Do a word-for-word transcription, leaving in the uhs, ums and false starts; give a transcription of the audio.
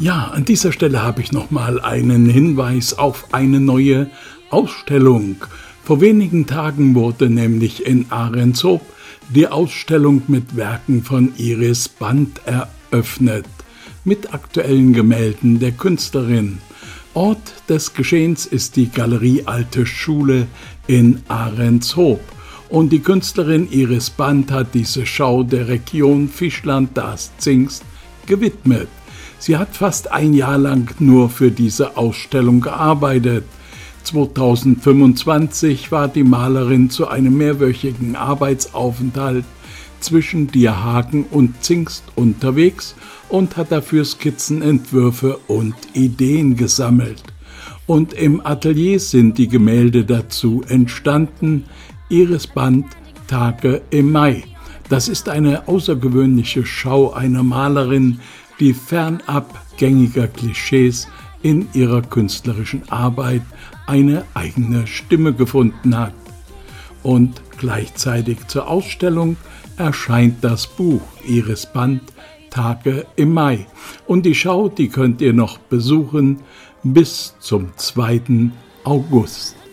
Ja, an dieser Stelle habe ich nochmal einen Hinweis auf eine neue Ausstellung. Vor wenigen Tagen wurde nämlich in Ahrenshoop die Ausstellung mit Werken von Iris Band eröffnet, mit aktuellen Gemälden der Künstlerin. Ort des Geschehens ist die Galerie Alte Schule in Ahrenshoop. Und die Künstlerin Iris Band hat diese Schau der Region Fischland-Darß-Zingst gewidmet. Sie hat fast ein Jahr lang nur für diese Ausstellung gearbeitet. zweitausendfünfundzwanzig war die Malerin zu einem mehrwöchigen Arbeitsaufenthalt zwischen Dierhaken und Zingst unterwegs und hat dafür Skizzen, Entwürfe und Ideen gesammelt. Und im Atelier sind die Gemälde dazu entstanden. Iris Band, Tage im Mai. Das ist eine außergewöhnliche Schau einer Malerin, die fernab gängiger Klischees in ihrer künstlerischen Arbeit eine eigene Stimme gefunden hat. Und gleichzeitig zur Ausstellung erscheint das Buch Iris Band, Tage im Mai. Und die Schau, die könnt ihr noch besuchen bis zum zweiten August.